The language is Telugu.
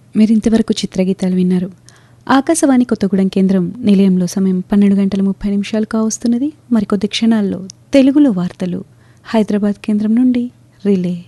మీరింతవరకు చిత్రగీతాలు విన్నారు. ఆకాశవాణి కొత్తగూడెం కేంద్రం నిలయంలో సమయం 12:30 కావస్తున్నది. మరికొద్ది క్షణాల్లో తెలుగులో వార్తలు హైదరాబాద్ కేంద్రం నుండి రిలే.